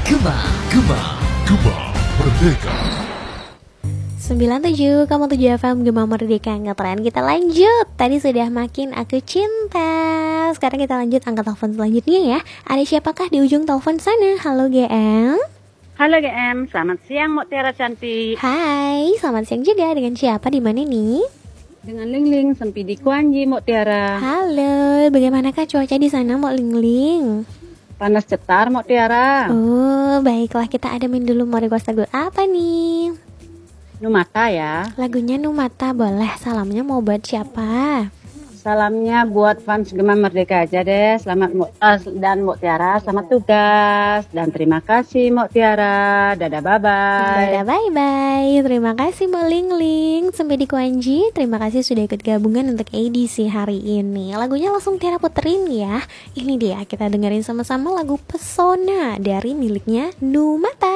Gema, Gema, Gema Merdeka. 97,7 FM Gema Merdeka Ngetren. Kita lanjut. Tadi sudah Makin Aku Cinta. Sekarang kita lanjut angkat telepon selanjutnya ya. Ada siapakah di ujung telepon sana? Halo GM. Halo GM, selamat siang Mutiara cantik. Hai, selamat siang juga. Dengan siapa, di mana nih? Dengan Lingling Sempidi Kuanji Mutiara. Halo, bagaimanakah cuaca di sana Mbak Lingling? Panas cetar Mutiara. Oh, baiklah, kita adamin dulu. Mau request lagu apa nih? Numata ya. Lagunya Numata boleh. Salamnya mau buat siapa? Salamnya buat fans Gema Merdeka aja deh. Selamat dan Mutiara, selamat tugas dan terima kasih Mutiara. Dadah, bye bye. Dadah, bye bye. Terima kasih Mbak Lingling sampai di Kuanji. Terima kasih sudah ikut gabungan untuk edisi hari ini. Lagunya langsung Tiara puterin ya. Ini dia, kita dengerin sama-sama lagu Pesona dari miliknya Numata.